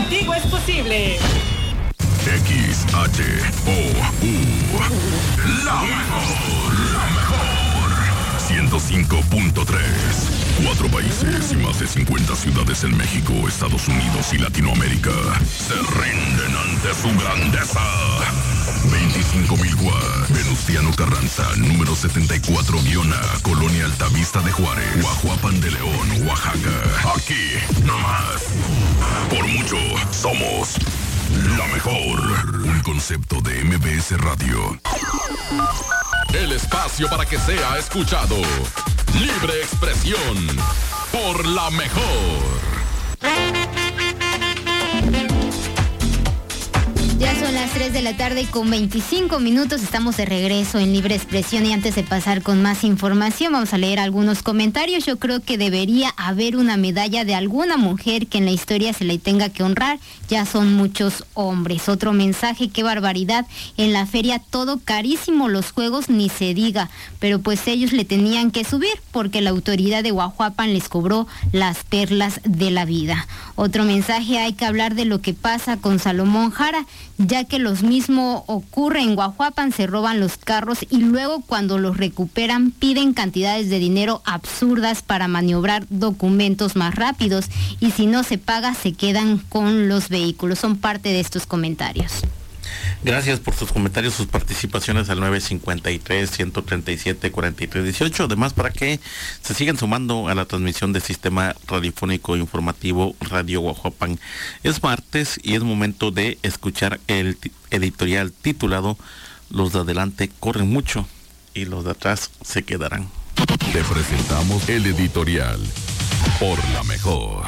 contigo es posible. XHOU, la mejor, 105.3. 4 países y más de 50 ciudades en México, Estados Unidos y Latinoamérica se rinden ante su grandeza. 25,000 watts. Venustiano Carranza, número 74-A, Colonia Altavista de Juárez, Guajuapan de León, Oaxaca. Aquí, nomás. Por mucho, somos la mejor. Un concepto de MBS Radio. El espacio para que sea escuchado. Libre expresión por la mejor. Ya son las 3 de la tarde con 25 minutos. Estamos de regreso en Libre Expresión y antes de pasar con más información vamos a leer algunos comentarios. Yo creo que debería haber una medalla de alguna mujer que en la historia se le tenga que honrar. Ya son muchos hombres. Otro mensaje, qué barbaridad. En la feria todo carísimo, los juegos ni se diga. Pero pues ellos le tenían que subir porque la autoridad de Guajuapan les cobró las perlas de la vida. Otro mensaje, hay que hablar de lo que pasa con Salomón Jara, ya que lo mismo ocurre en Guajuapan, se roban los carros y luego cuando los recuperan piden cantidades de dinero absurdas para maniobrar documentos más rápidos y si no se paga se quedan con los vehículos. Son parte de estos comentarios. Gracias por sus comentarios, sus participaciones al 953-137-4318. Además, para que se sigan sumando a la transmisión del Sistema Radiofónico Informativo Radio Guajuapan. Es martes y es momento de escuchar el editorial titulado Los de adelante corren mucho y los de atrás se quedarán. Te presentamos el editorial por la mejor.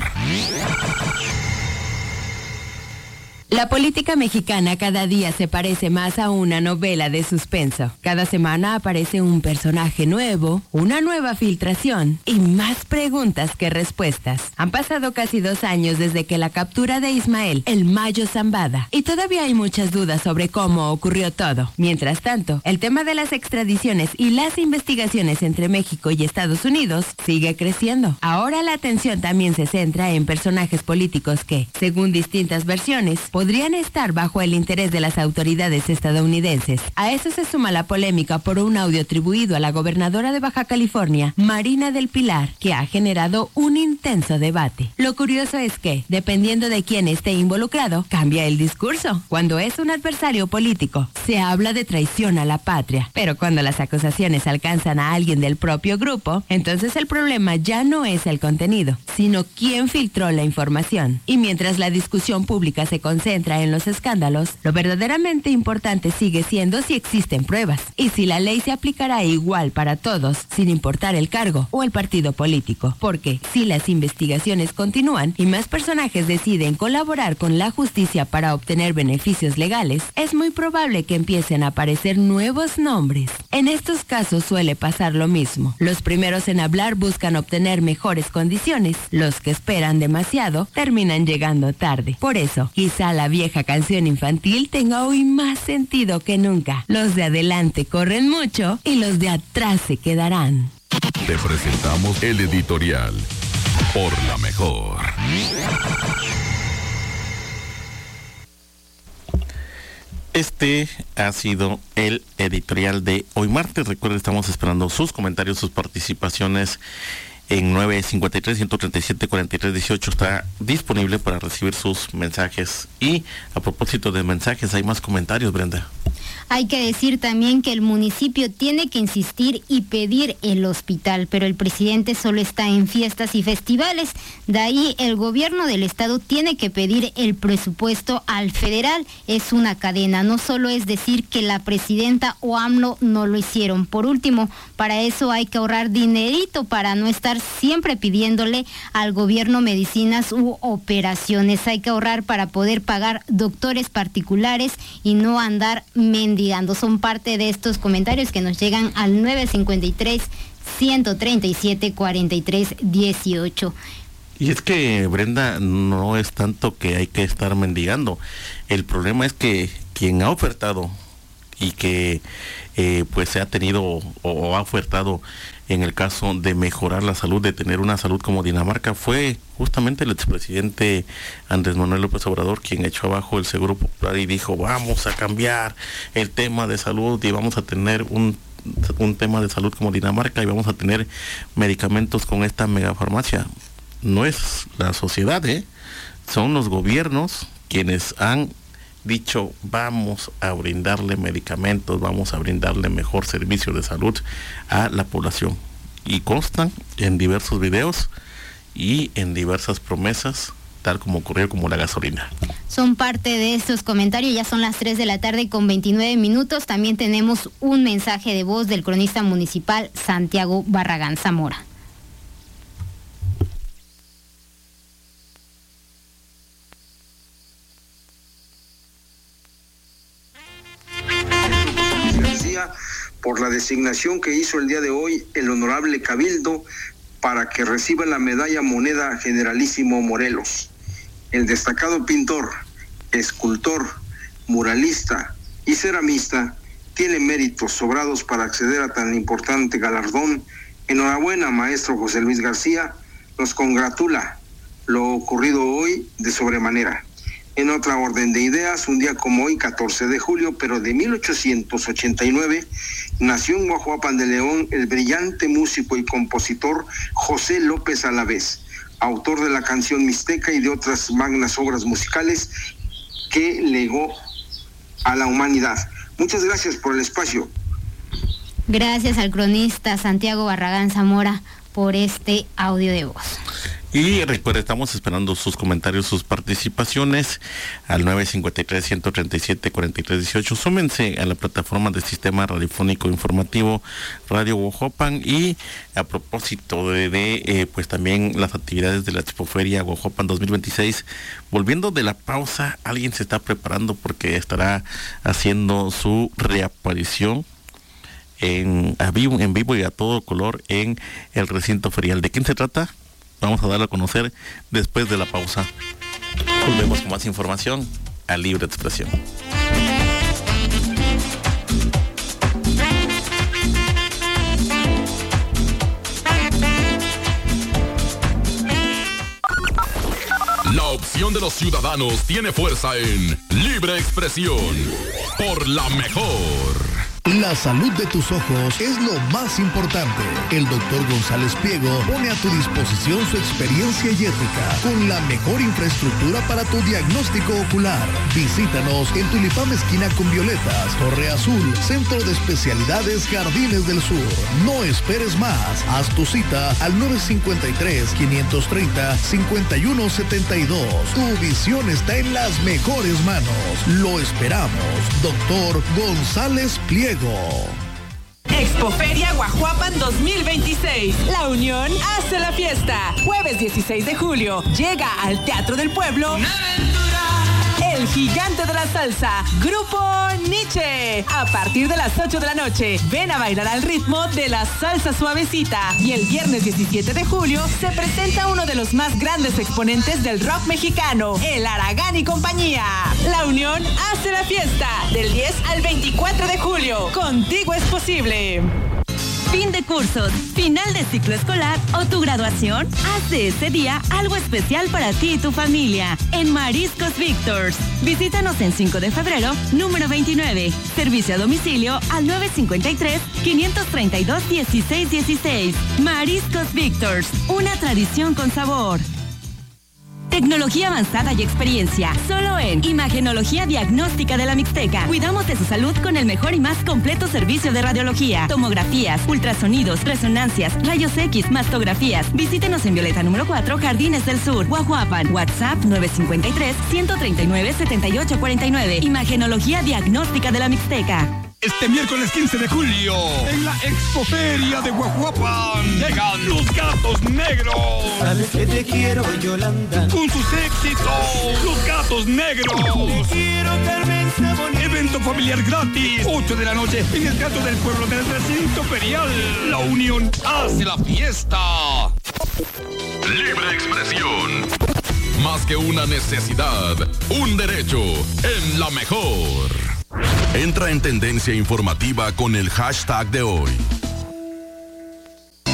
La política mexicana cada día se parece más a una novela de suspenso. Cada semana aparece un personaje nuevo, una nueva filtración y más preguntas que respuestas. Han pasado casi 2 años desde que la captura de Ismael, el Mayo Zambada, y todavía hay muchas dudas sobre cómo ocurrió todo. Mientras tanto, el tema de las extradiciones y las investigaciones entre México y Estados Unidos sigue creciendo. Ahora la atención también se centra en personajes políticos que, según distintas versiones, podrían estar bajo el interés de las autoridades estadounidenses. A eso se suma la polémica por un audio atribuido a la gobernadora de Baja California, Marina del Pilar, que ha generado un intenso debate. Lo curioso es que, dependiendo de quién esté involucrado, cambia el discurso. Cuando es un adversario político, se habla de traición a la patria, pero cuando las acusaciones alcanzan a alguien del propio grupo, entonces el problema ya no es el contenido, sino quién filtró la información. Y mientras la discusión pública se concentra en los escándalos, lo verdaderamente importante sigue siendo si existen pruebas y si la ley se aplicará igual para todos, sin importar el cargo o el partido político. Porque si las investigaciones continúan y más personajes deciden colaborar con la justicia para obtener beneficios legales, es muy probable que empiecen a aparecer nuevos nombres. En estos casos suele pasar lo mismo. Los primeros en hablar buscan obtener mejores condiciones. Los que esperan demasiado terminan llegando tarde. Por eso, quizá la vieja canción infantil tenga hoy más sentido que nunca. Los de adelante corren mucho y los de atrás se quedarán. Te presentamos el editorial por la mejor. Este ha sido el editorial de hoy martes. Recuerden, estamos esperando sus comentarios, sus participaciones en 953-137-4318. Está disponible para recibir sus mensajes. Y a propósito de mensajes, hay más comentarios, Brenda. Hay que decir también que el municipio tiene que insistir y pedir el hospital, pero el presidente solo está en fiestas y festivales. De ahí el gobierno del estado tiene que pedir el presupuesto al federal. Es una cadena, no solo es decir que la presidenta o AMLO no lo hicieron. Por último, para eso hay que ahorrar dinerito para no estar siempre pidiéndole al gobierno medicinas u operaciones. Hay que ahorrar para poder pagar doctores particulares y no andar mendigando. Son parte de estos comentarios que nos llegan al 953-137-4318. Y es que, Brenda, no es tanto que hay que estar mendigando. El problema es que quien ha ofertado y que pues se ha tenido o ha ofertado en el caso de mejorar la salud, de tener una salud como Dinamarca, fue justamente el expresidente Andrés Manuel López Obrador quien echó abajo el Seguro Popular y dijo, vamos a cambiar el tema de salud y vamos a tener un tema de salud como Dinamarca y vamos a tener medicamentos con esta megafarmacia. No es la sociedad, son los gobiernos quienes han dicho, vamos a brindarle medicamentos, vamos a brindarle mejor servicio de salud a la población. Y constan en diversos videos y en diversas promesas, tal como ocurrió como la gasolina. Son parte de estos comentarios, ya son las 3 de la tarde con 29 minutos. También tenemos un mensaje de voz del cronista municipal Santiago Barragán Zamora. Por la designación que hizo el día de hoy el honorable Cabildo para que reciba la medalla Moneda Generalísimo Morelos. El destacado pintor, escultor, muralista y ceramista tiene méritos sobrados para acceder a tan importante galardón. Enhorabuena, maestro José Luis García, nos congratula lo ocurrido hoy de sobremanera. En otra orden de ideas, un día como hoy, 14 de julio, pero de 1889, nació en Guajuapan de León el brillante músico y compositor José López Alavés, autor de la canción Mixteca y de otras magnas obras musicales que legó a la humanidad. Muchas gracias por el espacio. Gracias al cronista Santiago Barragán Zamora por este audio de voz. Y recuerda, estamos esperando sus comentarios, sus participaciones al 953-137-4318. Súmense a la plataforma del Sistema Radiofónico Informativo Radio Guajuapan. Y a propósito de pues también las actividades de la Expoferia Guajuapan 2026, volviendo de la pausa, alguien se está preparando porque estará haciendo su reaparición en vivo y a todo color en el recinto ferial. ¿De quién se trata? Vamos a darlo a conocer después de la pausa. Volvemos con más información a Libre Expresión. La opción de los ciudadanos tiene fuerza en Libre Expresión por la mejor. La salud de tus ojos es lo más importante. El doctor González Pliego pone a tu disposición su experiencia y ética con la mejor infraestructura para tu diagnóstico ocular. Visítanos en Tulipán esquina con Violetas, Torre Azul, Centro de Especialidades Jardines del Sur. No esperes más. Haz tu cita al 953-530-5172. Tu visión está en las mejores manos. Lo esperamos. Doctor González Pliego. Expoferia Guajuapan 2026. La Unión hace la fiesta. Jueves 16 de julio. Llega al Teatro del Pueblo el gigante de la salsa, Grupo Nietzsche. A partir de las 8 de la noche, ven a bailar al ritmo de la salsa suavecita. Y el viernes 17 de julio se presenta uno de los más grandes exponentes del rock mexicano, el Aragán y compañía. La Unión hace la fiesta del 10 al 24 de julio. Contigo es posible. Fin de cursos, final de ciclo escolar o tu graduación, haz de este día algo especial para ti y tu familia en Mariscos Victors. Visítanos en 5 de febrero, número 29. Servicio a domicilio al 953-532-1616. Mariscos Victors, una tradición con sabor. Tecnología avanzada y experiencia. Solo en Imagenología Diagnóstica de la Mixteca. Cuidamos de su salud con el mejor y más completo servicio de radiología, tomografías, ultrasonidos, resonancias, rayos X, mastografías. Visítenos en Violeta número 4, Jardines del Sur, Guajuapan. WhatsApp 953-139-7849. Imagenología Diagnóstica de la Mixteca. Este miércoles 15 de julio, en la Expoferia de Guajuapan, llegan los Gatos Negros. Sabes que te quiero, Yolanda. Con sus éxitos, los Gatos Negros. Te quiero, Carmen Sabonete. Evento familiar gratis, 8 de la noche, en el Teatro del Pueblo del Recinto Ferial. La Unión hace la fiesta. Libre Expresión. Más que una necesidad, un derecho en la mejor. Entra en tendencia informativa con el hashtag de hoy.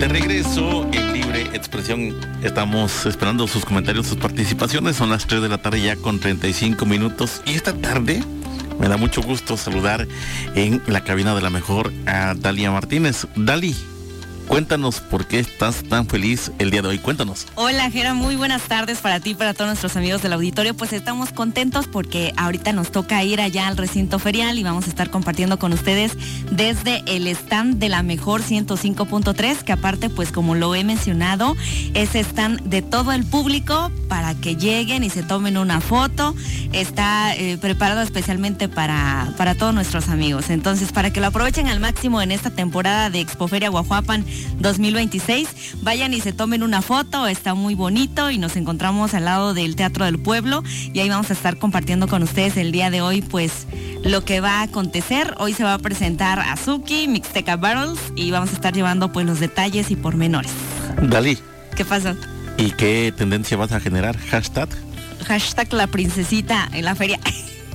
De regreso en Libre Expresión, estamos esperando sus comentarios, sus participaciones. Son las 3 de la tarde ya con 35 minutos. Y esta tarde me da mucho gusto saludar en la cabina de la mejor a Dalia Martínez. Dali, cuéntanos por qué estás tan feliz el día de hoy. Cuéntanos. Hola, Jera, muy buenas tardes para ti y para todos nuestros amigos del auditorio. Pues estamos contentos porque ahorita nos toca ir allá al recinto ferial y vamos a estar compartiendo con ustedes desde el stand de la mejor 105.3, que aparte, pues como lo he mencionado, es stand de todo el público para que lleguen y se tomen una foto. Está preparado especialmente para todos nuestros amigos. Entonces, para que lo aprovechen al máximo en esta temporada de Expoferia Guajuapan 2026, vayan y se tomen una foto, está muy bonito y nos encontramos al lado del Teatro del Pueblo y ahí vamos a estar compartiendo con ustedes el día de hoy pues lo que va a acontecer. Hoy se va a presentar Azuki, Mixteca Battles y vamos a estar llevando pues los detalles y pormenores. Dali. ¿Qué pasó? ¿Y qué tendencia vas a generar? Hashtag la princesita en la feria.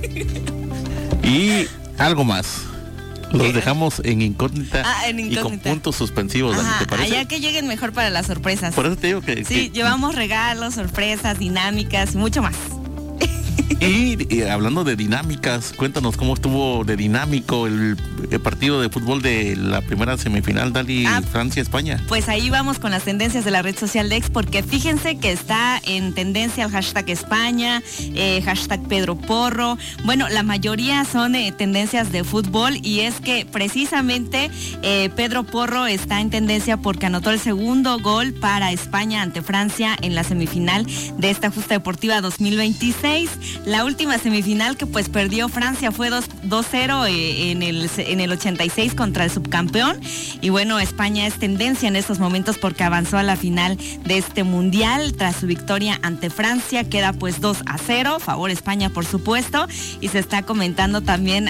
Y algo más. Los dejamos en incógnita, y con puntos suspensivos, Dani, ¿te parece? Allá que lleguen mejor para las sorpresas. Por eso te digo que... Sí, llevamos regalos, sorpresas, dinámicas y mucho más. Y hablando de dinámicas, cuéntanos cómo estuvo de dinámico el partido de fútbol de la primera semifinal, Dali, Francia-España. Pues ahí vamos con las tendencias de la red social de X, porque fíjense que está en tendencia el hashtag España, hashtag Pedro Porro. Bueno, la mayoría son tendencias de fútbol y es que precisamente Pedro Porro está en tendencia porque anotó el segundo gol para España ante Francia en la semifinal de esta justa deportiva 2026. La última semifinal que pues perdió Francia fue 2-0 en el 86 contra el subcampeón. Y bueno, España es tendencia en estos momentos porque avanzó a la final de este mundial tras su victoria ante Francia. Queda pues 2-0, favor España por supuesto. Y se está comentando también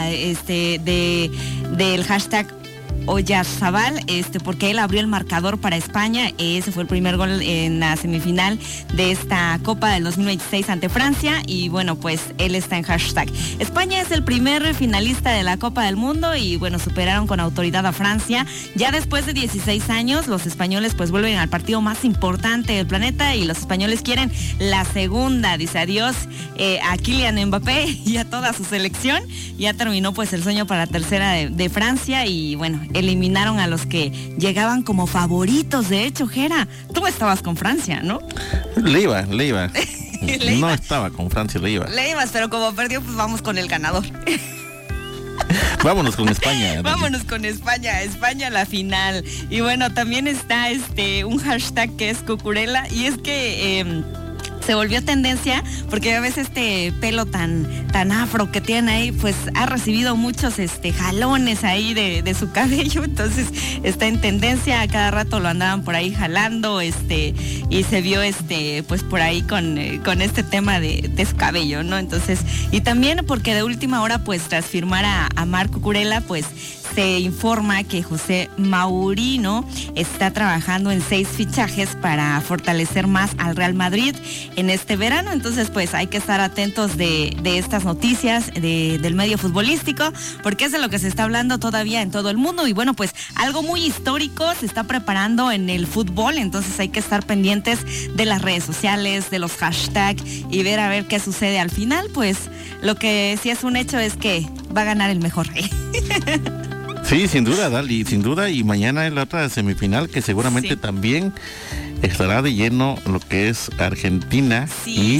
del hashtag Oyarzabal, porque él abrió el marcador para España. Ese fue el primer gol en la semifinal de esta Copa del 2026 ante Francia y bueno, pues él está en hashtag. España es el primer finalista de la Copa del Mundo y bueno, superaron con autoridad a Francia. Ya después de 16 años, los españoles pues vuelven al partido más importante del planeta y los españoles quieren la segunda. Dice adiós a Kylian Mbappé y a toda su selección. Ya terminó pues el sueño para la tercera de Francia y bueno, eliminaron a los que llegaban como favoritos. De hecho, Jera, tú estabas con Francia, ¿no? Le iba. No estaba con Francia, le ibas, pero como perdió, pues vamos con el ganador. Vámonos con España. Vámonos con España a la final. Y bueno, también está un hashtag que es Cucurella y es que se volvió tendencia porque a veces este pelo tan afro que tiene ahí, pues ha recibido muchos jalones ahí de su cabello, entonces está en tendencia, a cada rato lo andaban por ahí jalando, y se vio pues por ahí con este tema de su cabello, ¿no? Entonces, y también porque de última hora, pues tras firmar a Marco Cucurella, pues se informa que José Mourinho está trabajando en 6 fichajes para fortalecer más al Real Madrid en este verano. Entonces, pues hay que estar atentos de estas noticias del medio futbolístico, porque es de lo que se está hablando todavía en todo el mundo. Y bueno, pues algo muy histórico se está preparando en el fútbol, entonces hay que estar pendientes de las redes sociales, de los hashtags y ver a ver qué sucede al final. Pues lo que sí es un hecho es que va a ganar el mejor. Sí, sin duda, Dali, sin duda. Y mañana es la otra semifinal que seguramente también estará de lleno lo que es Argentina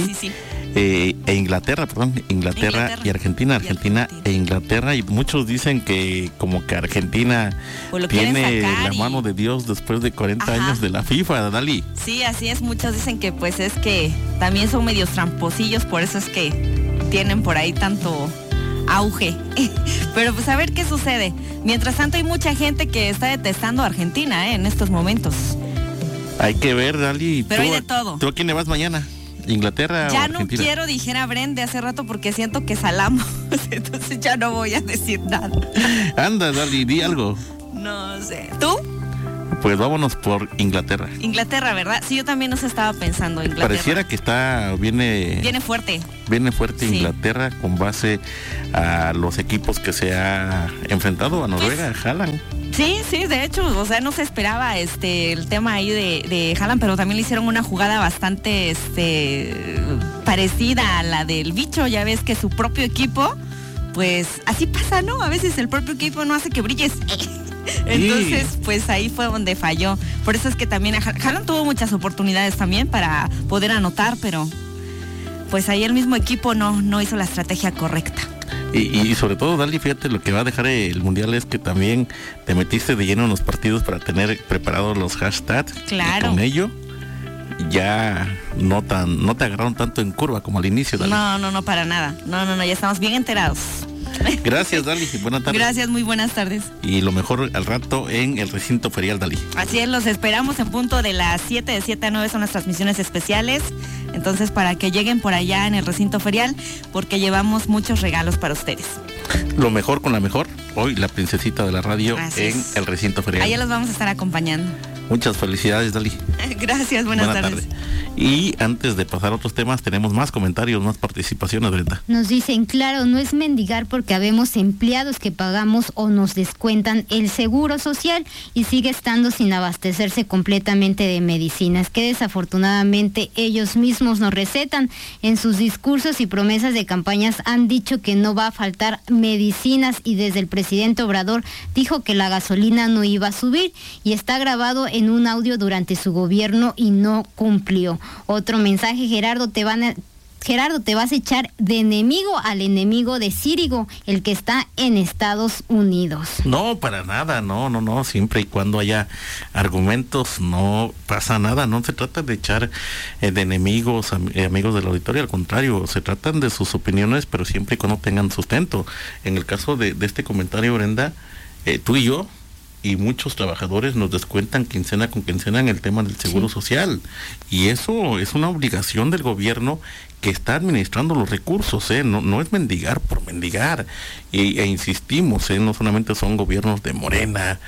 e Inglaterra, Inglaterra y Argentina e Inglaterra. Y muchos dicen que como que Argentina tiene la mano de Dios después de 40 años de la FIFA, Dali. Sí, así es. Muchos dicen que pues es que también son medios tramposillos, por eso es que tienen por ahí tanto auge. Pero pues a ver qué sucede. Mientras tanto hay mucha gente que está detestando a Argentina en estos momentos. Hay que ver, Dali. Pero hay de todo. ¿Tú a quién le vas mañana? ¿Inglaterra ya o Argentina? No quiero, dijera Bren de hace rato, porque siento que salamos. Entonces ya no voy a decir nada. Anda, Dali, di algo. No sé. ¿Tú? Pues vámonos por Inglaterra. Inglaterra, ¿verdad? Sí, yo también nos estaba pensando en Inglaterra. Pareciera que viene fuerte. Viene fuerte Inglaterra con base a los equipos que se ha enfrentado a Noruega, Haaland. Sí, de hecho, o sea, no se esperaba el tema ahí de Haaland, pero también le hicieron una jugada bastante parecida a la del bicho. Ya ves que su propio equipo, pues así pasa, ¿no? A veces el propio equipo no hace que brilles. Entonces, pues ahí fue donde falló. Por eso es que también Haaland tuvo muchas oportunidades también para poder anotar, pero pues ahí el mismo equipo no hizo la estrategia correcta. Y sobre todo, Dali, fíjate, lo que va a dejar el Mundial es que también te metiste de lleno en los partidos para tener preparados los hashtags. Claro. Y con ello ya no te agarraron tanto en curva como al inicio, Dali. No, para nada. No, ya estamos bien enterados. Gracias, Dali. Buenas tardes. Gracias, muy buenas tardes. Y lo mejor al rato en el recinto ferial, Dali. Así es, los esperamos en punto de las 7, de 7 a 9 son las transmisiones especiales. Entonces, para que lleguen por allá en el recinto ferial, porque llevamos muchos regalos para ustedes. Lo mejor con la mejor, hoy la princesita de la radio en el recinto ferial. Allá los vamos a estar acompañando. Muchas felicidades, Dali. Gracias, buenas tardes. Y antes de pasar a otros temas, tenemos más comentarios, más participaciones, Brenda. Nos dicen, claro, no es mendigar porque habemos empleados que pagamos o nos descuentan el seguro social y sigue estando sin abastecerse completamente de medicinas, que desafortunadamente ellos mismos nos recetan. En sus discursos y promesas de campañas han dicho que no va a faltar medicinas y desde el presidente Obrador dijo que la gasolina no iba a subir y está grabado en un audio durante su gobierno y no cumplió. Otro mensaje, Gerardo, te vas a echar de enemigo al enemigo de Círigo, el que está en Estados Unidos. No, para nada, no, siempre y cuando haya argumentos no pasa nada, no se trata de echar de enemigos, amigos del auditorio, al contrario, se tratan de sus opiniones, pero siempre y cuando tengan sustento. En el caso de este comentario, Brenda, tú y yo, y muchos trabajadores nos descuentan quincena con quincena en el tema del seguro social. Y eso es una obligación del gobierno que está administrando los recursos, no es mendigar por mendigar. E insistimos, no solamente son gobiernos de Morena,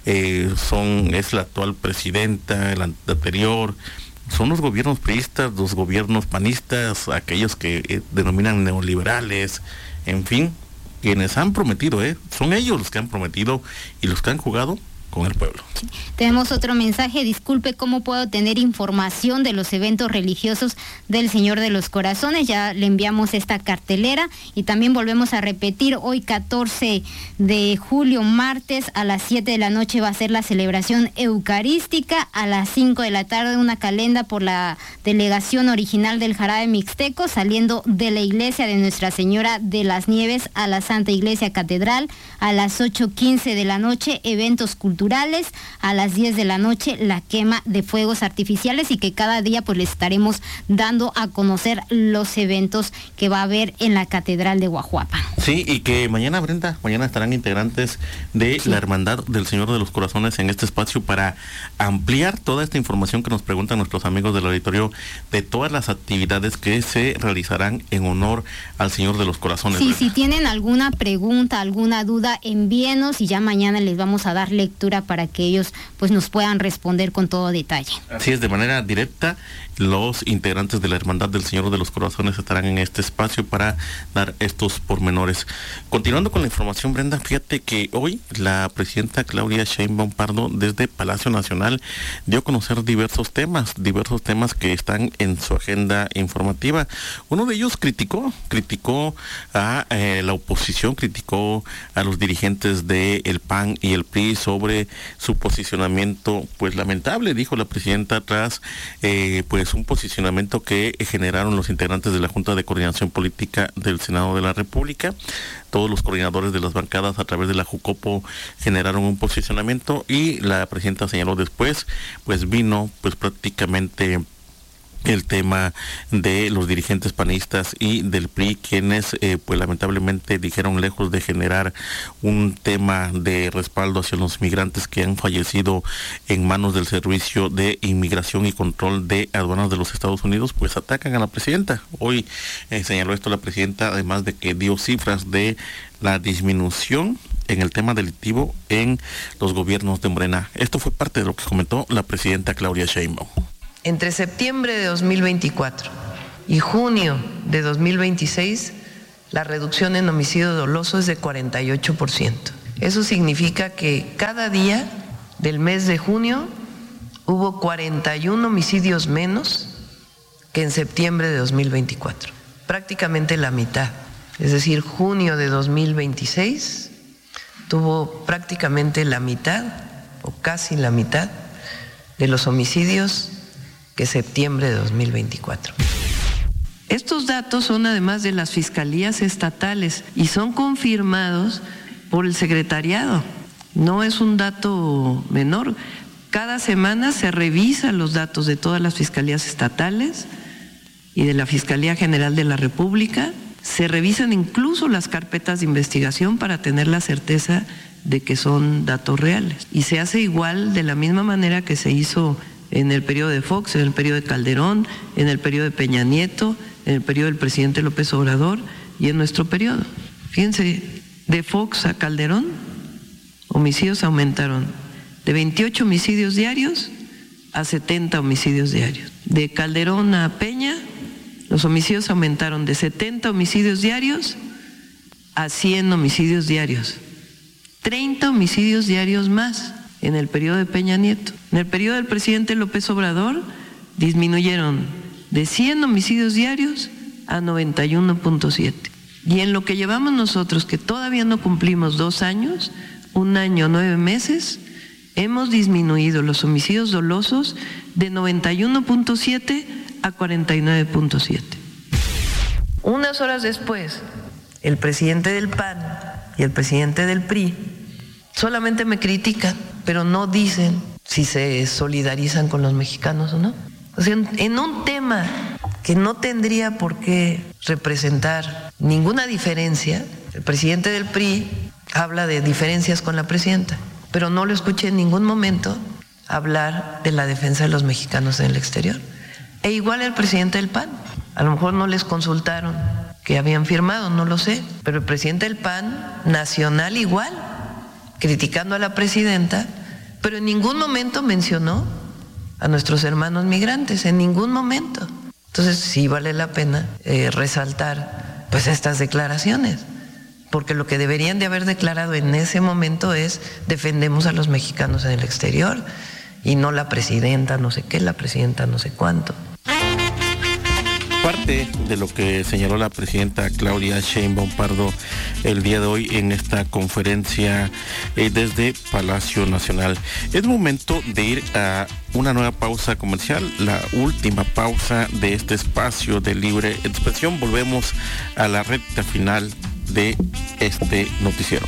es la actual presidenta, el anterior, son los gobiernos priistas, los gobiernos panistas, aquellos que denominan neoliberales, en fin, quienes han prometido, son ellos los que han prometido y los que han jugado con el pueblo. Sí. Tenemos otro mensaje, disculpe, ¿cómo puedo tener información de los eventos religiosos del Señor de los Corazones? Ya le enviamos esta cartelera y también volvemos a repetir, hoy 14 de julio, martes, a las 7 de la noche va a ser la celebración eucarística, a las 5 de la tarde una calenda por la delegación original del Jarabe Mixteco, saliendo de la iglesia de Nuestra Señora de las Nieves a la Santa Iglesia Catedral, a las 8:15 de la noche, eventos culturales, a las 10 de la noche la quema de fuegos artificiales y que cada día pues les estaremos dando a conocer los eventos que va a haber en la Catedral de Guajuapan. Sí, y que mañana, Brenda, estarán integrantes de la Hermandad del Señor de los Corazones en este espacio para ampliar toda esta información que nos preguntan nuestros amigos del auditorio de todas las actividades que se realizarán en honor al Señor de los Corazones. Sí, Brenda. si tienen alguna pregunta, alguna duda, envíenos y ya mañana les vamos a dar lectura para que ellos pues nos puedan responder con todo detalle. Así es, de manera directa, los integrantes de la Hermandad del Señor de los Corazones estarán en este espacio para dar estos pormenores. Continuando con la información, Brenda, fíjate que hoy la presidenta Claudia Sheinbaum Pardo desde Palacio Nacional dio a conocer diversos temas que están en su agenda informativa. Uno de ellos criticó a la oposición, criticó a los dirigentes del PAN y el PRI sobre su posicionamiento, pues lamentable, dijo la presidenta, tras pues un posicionamiento que generaron los integrantes de la Junta de Coordinación Política del Senado de la República. Todos los coordinadores de las bancadas a través de la Jucopo generaron un posicionamiento y la presidenta señaló después, pues vino pues prácticamente el tema de los dirigentes panistas y del PRI, quienes pues lamentablemente dijeron, lejos de generar un tema de respaldo hacia los migrantes que han fallecido en manos del Servicio de Inmigración y Control de Aduanas de los Estados Unidos, pues atacan a la presidenta. Hoy señaló esto la presidenta, además de que dio cifras de la disminución en el tema delictivo en los gobiernos de Morena. Esto fue parte de lo que comentó la presidenta Claudia Sheinbaum. Entre septiembre de 2024 y junio de 2026, la reducción en homicidio doloso es de 48%. Eso significa que cada día del mes de junio hubo 41 homicidios menos que en septiembre de 2024, prácticamente la mitad. Es decir, junio de 2026 tuvo prácticamente la mitad o casi la mitad de los homicidios que septiembre de 2024. Estos datos son además de las fiscalías estatales y son confirmados por el secretariado. No es un dato menor. Cada semana se revisan los datos de todas las fiscalías estatales y de la Fiscalía General de la República. Se revisan incluso las carpetas de investigación para tener la certeza de que son datos reales. Y se hace igual de la misma manera que se hizo en el periodo de Fox, en el periodo de Calderón, en el periodo de Peña Nieto, en el periodo del presidente López Obrador y en nuestro periodo. Fíjense, de Fox a Calderón, homicidios aumentaron de 28 homicidios diarios a 70 homicidios diarios. De Calderón a Peña, los homicidios aumentaron de 70 homicidios diarios a 100 homicidios diarios. 30 homicidios diarios más en el periodo de Peña Nieto. En el periodo del presidente López Obrador disminuyeron de 100 homicidios diarios a 91.7. Y en lo que llevamos nosotros, que todavía no cumplimos 2 años, 1 año, 9 meses, hemos disminuido los homicidios dolosos de 91.7 a 49.7. Unas horas después, el presidente del PAN y el presidente del PRI solamente me critican, pero no dicen si se solidarizan con los mexicanos o no. O sea, en un tema que no tendría por qué representar ninguna diferencia, el presidente del PRI habla de diferencias con la presidenta, pero no lo escuché en ningún momento hablar de la defensa de los mexicanos en el exterior. E igual el presidente del PAN, a lo mejor no les consultaron que habían firmado, no lo sé, pero el presidente del PAN nacional igual, criticando a la presidenta, pero en ningún momento mencionó a nuestros hermanos migrantes, en ningún momento. Entonces sí vale la pena resaltar pues estas declaraciones, porque lo que deberían de haber declarado en ese momento es defendemos a los mexicanos en el exterior y no la presidenta no sé qué, la presidenta no sé cuánto. Parte de lo que señaló la presidenta Claudia Sheinbaum Pardo el día de hoy en esta conferencia desde Palacio Nacional. Es momento de ir a una nueva pausa comercial, la última pausa de este espacio de libre expresión. Volvemos a la recta final de este noticiero.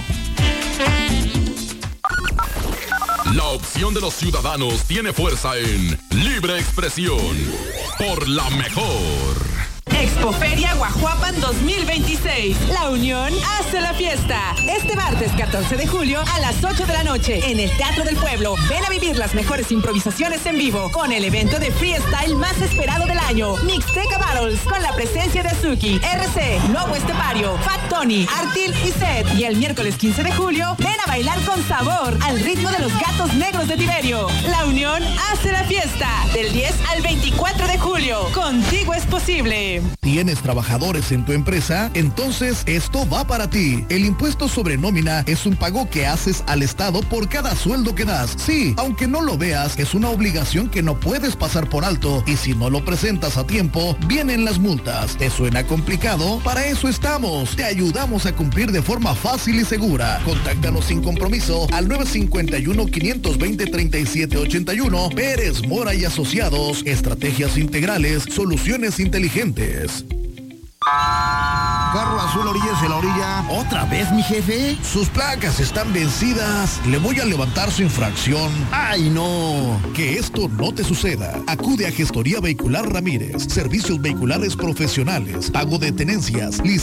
La opción de los ciudadanos tiene fuerza en Libre Expresión por la mejor. Expoferia Guajuapan 2026. La Unión hace la fiesta. Este martes 14 de julio a las 8 de la noche en el Teatro del Pueblo. Ven a vivir las mejores improvisaciones en vivo con el evento de freestyle más esperado del año. Mixteca Battles con la presencia de Azuki, RC, Lobo Estepario, Fat Tony, Artil y Seth. Y el miércoles 15 de julio ven a bailar con sabor al ritmo de los Gatos Negros de Tiberio. La Unión hace la fiesta del 10 al 24 de julio. Contigo es posible. ¿Tienes trabajadores en tu empresa? Entonces esto va para ti. El impuesto sobre nómina es un pago que haces al Estado por cada sueldo que das. Sí, aunque no lo veas, es una obligación que no puedes pasar por alto y si no lo presentas a tiempo, vienen las multas. ¿Te suena complicado? Para eso estamos. Te ayudamos a cumplir de forma fácil y segura. Contáctanos sin compromiso al 951-520-3781. Pérez Mora y Asociados. Estrategias integrales, soluciones inteligentes. Carro azul, orillas en la orilla. ¿Otra vez, mi jefe? Sus placas están vencidas. Le voy a levantar su infracción. ¡Ay, no! Que esto no te suceda. Acude a Gestoría Vehicular Ramírez. Servicios vehiculares profesionales. Pago de tenencias.